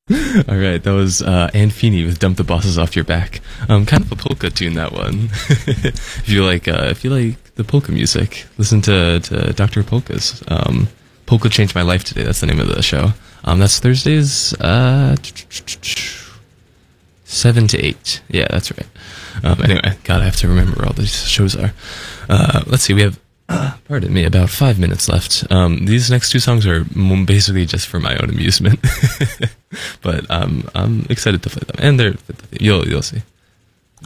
All right, that was Anne Feeney with "Dump the Bosses Off Your Back." Kind of a polka tune, that one. If you like the polka music, listen to Dr. Polkas. Polka changed my life today. That's the name of the show. That's Thursdays, 7 to 8. Yeah, that's right. Anyway, God, I have to remember where all these shows are. Let's see, we have, pardon me, about 5 minutes left. These next two songs are basically just for my own amusement. But I'm excited to play them. And you'll see.